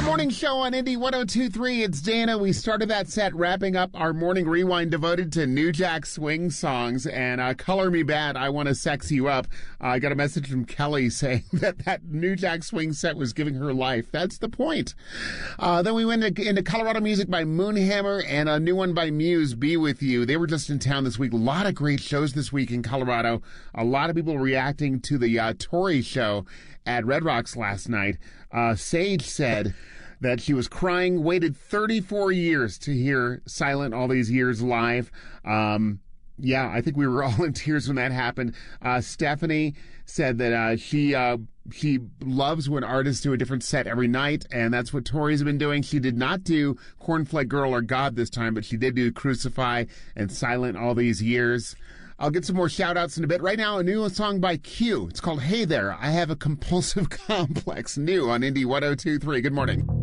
Morning show on Indy 102.3. It's Dana. We started that set wrapping up our morning rewind devoted to New Jack Swing songs and Color Me Bad, I Want to Sex You Up. I got a message from Kelly saying that New Jack Swing set was giving her life. That's the point. Then we went into Colorado music by Moonhammer and a new one by Muse, Be With You. They were just in town this week. A lot of great shows this week in Colorado. A lot of people reacting to the Tori show at Red Rocks last night. Sage said that she was crying, waited 34 years to hear Silent All These Years live. Yeah, I think we were all in tears when that happened. Stephanie said that she loves when artists do a different set every night, and that's what Tori's been doing. She did not do Cornflake Girl or God this time, but she did do Crucify and Silent All These Years. I'll get some more shout-outs in a bit. Right now, a new song by Q. It's called Hey There, I Have a Compulsive Complex. New on Indy 102.3. Good morning.